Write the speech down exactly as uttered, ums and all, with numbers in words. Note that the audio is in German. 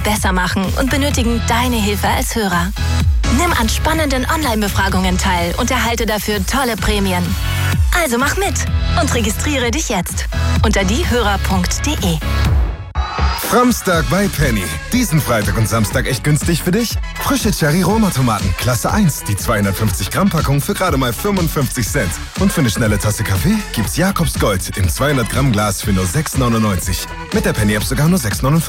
besser machen und benötigen deine Hilfe als Hörer. Nimm an spannenden Online-Befragungen teil und erhalte dafür tolle Prämien. Also mach mit und registriere dich jetzt unter diehörer punkt de. Framstag bei Penny. Diesen Freitag und Samstag echt günstig für dich? Frische Cherry-Roma-Tomaten, Klasse eins, die zweihundertfünfzig Gramm Packung für gerade mal fünfundfünfzig Cent. Und für eine schnelle Tasse Kaffee gibt's Jakobs Gold im zweihundert Gramm Glas für nur sechs neunundneunzig. Mit der Penny-App sogar nur sechs neunundfünfzig.